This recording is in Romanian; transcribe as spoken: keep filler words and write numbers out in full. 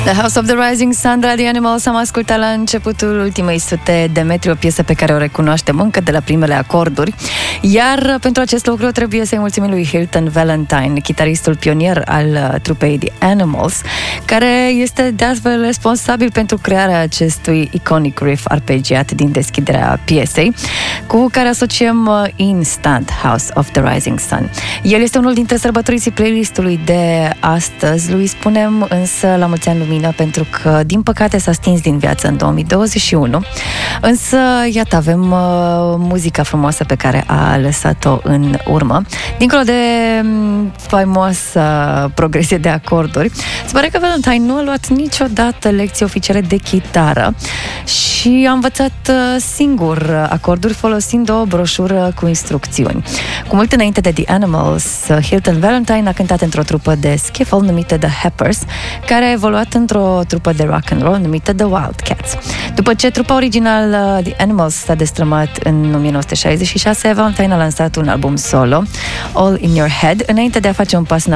The House of the Rising Sun de la The Animals am ascultat la începutul ultimei sute de metri, o piesă pe care o recunoaștem încă de la primele acorduri. Iar pentru acest lucru trebuie să-i mulțumim lui Hilton Valentine, chitaristul pionier al trupei The Animals, care este de altfel responsabil pentru crearea acestui iconic riff arpegiat din deschiderea piesei, cu care asociem Instant House of the Rising Sun. El este unul dintre sărbătoriții playlistului de astăzi. Lui spunem însă la mulți ani lumină, pentru că din păcate s-a stins din viață în două mii douăzeci și unu. Însă iată, avem uh, muzica frumoasă pe care a lăsat-o în urmă. Dincolo de um, faimoasă progresie de acorduri, se pare că Valentine nu a luat niciodată lecții oficiale de chitară și a învățat uh, singur acorduri folosind o broșură cu instrucțiuni. Cu mult înainte de The Animals, Hilton Valentine a cântat într-o trupă de skiffle numită The Happers, care a evoluat într-o trupă de rock and roll numită The Wildcats. După ce trupa originală The Animals s-a destrămat în nouăsprezece șaizeci și șase, Valentine a lansat un album solo, All in Your Head, înainte de a face un pas